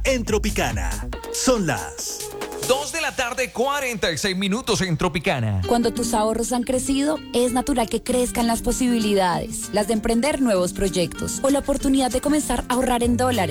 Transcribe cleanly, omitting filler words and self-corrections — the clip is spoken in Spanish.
en Tropicana. Son las 2:46 en Tropicana. Cuando tus ahorros han crecido, es natural que crezcan las posibilidades, las de emprender nuevos proyectos o la oportunidad de comenzar a ahorrar en dólares.